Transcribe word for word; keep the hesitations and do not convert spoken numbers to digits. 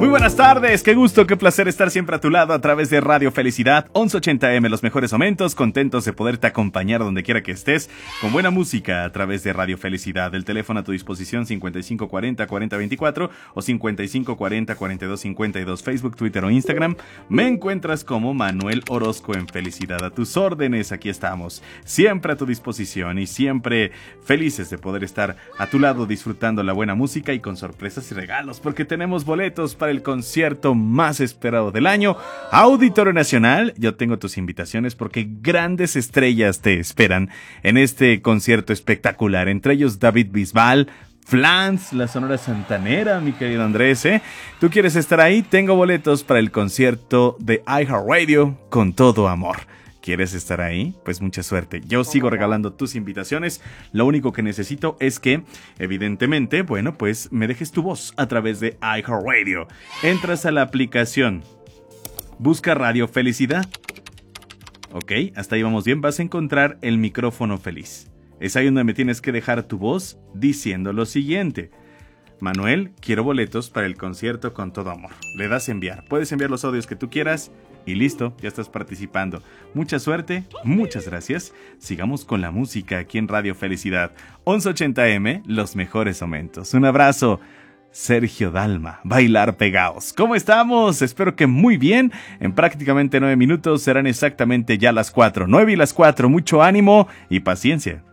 Muy buenas tardes, qué gusto, qué placer estar siempre a tu lado a través de Radio Felicidad once ochenta eme, los mejores momentos, contentos de poderte acompañar donde quiera que estés, con buena música a través de Radio Felicidad. El teléfono a tu disposición cincuenta y cinco cuarenta cuarenta veinticuatro o cincuenta y cinco cuarenta cuarenta y dos cincuenta y dos, Facebook, Twitter o Instagram. Me encuentras como Manuel Orozco en Felicidad. A tus órdenes, aquí estamos, siempre a tu disposición y siempre felices de poder estar a tu lado disfrutando la buena música y con sorpresas y regalos, porque tenemos boletos para el concierto más esperado del año, Auditorio Nacional. Yo tengo tus invitaciones porque grandes estrellas te esperan en este concierto espectacular, entre ellos David Bisbal, Flans, la Sonora Santanera, mi querido Andrés, ¿eh? ¿Tú quieres estar ahí? Tengo boletos para el concierto de iHeartRadio con todo amor. ¿Quieres estar ahí? Pues mucha suerte. Yo sigo regalando tus invitaciones. Lo único que necesito es que, evidentemente, bueno, pues me dejes tu voz a través de iHeartRadio. Entras a la aplicación, busca Radio Felicidad. Ok, hasta ahí vamos bien. Vas a encontrar el micrófono feliz. Es ahí donde me tienes que dejar tu voz diciendo lo siguiente: Manuel, quiero boletos para el concierto con todo amor. Le das a enviar. Puedes enviar los audios que tú quieras y listo, ya estás participando. Mucha suerte, muchas gracias. Sigamos con la música aquí en Radio Felicidad once ochenta eme, los mejores momentos. Un abrazo. Sergio Dalma, Bailar Pegaos. ¿Cómo estamos? Espero que muy bien. En prácticamente nueve minutos serán exactamente ya las cuatro. Nueve y las cuatro. Mucho ánimo y paciencia.